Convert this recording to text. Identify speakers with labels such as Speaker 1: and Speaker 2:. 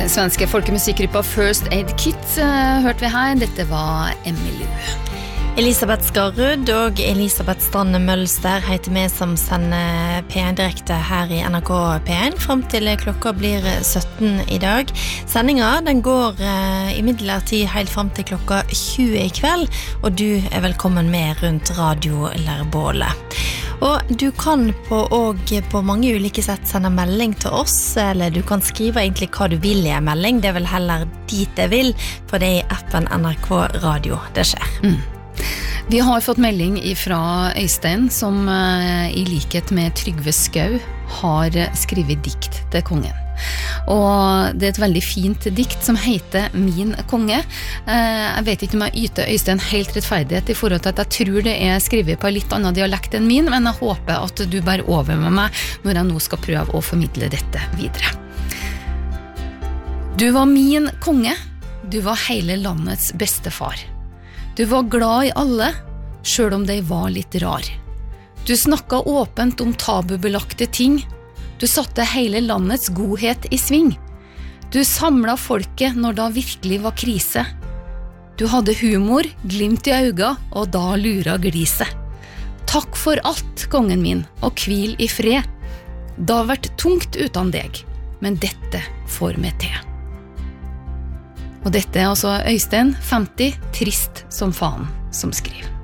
Speaker 1: Svenske folkemusikkgruppa First Aid Kit hørte vi her. Dette var Emmylou.
Speaker 2: Elisabeth Skarrud og Elisabeth Strande Mølster heter vi som sender P1 direkte her i NRK P1 frem til klokka blir 17 i dag. Sendingen den går i midlertid helt frem til klokka 20 i kveld, og du velkommen med rundt radiolærbålet. Og du kan på mange ulike sett sende melding til oss, eller du kan skrive egentlig hva du vil i en melding. Det vel heller dit jeg vil, for det i appen NRK Radio det skjer.
Speaker 1: Vi har fått melding fra Øystein, som i likhet med Trygve Skau har skrevet dikt til kongen. Og det et veldig fint dikt som heter Min konge. Jeg vet ikke om jeg yter Øystein helt rettferdighet i forhold til at jeg tror det skrevet på en litt annen dialekt enn min, men jeg håper at du bærer over med meg når jeg nå skal prøve å formidle dette videre. Du var min konge, du var hele landets bestefar. Du var glad i alle, selv om de var litt rar. Du snakket åpent om tabubelagte ting. Du satte hele landets godhet i sving. Du samlet folket når det virkelig var krise. Du hadde humor, glimt i øynene, og da lura gliset. Takk for alt, kongen min, og hvil i fred. Det har vært tungt uten deg, men dette får vi til. Og dette altså Øystein, 50, trist som faen, som skriver.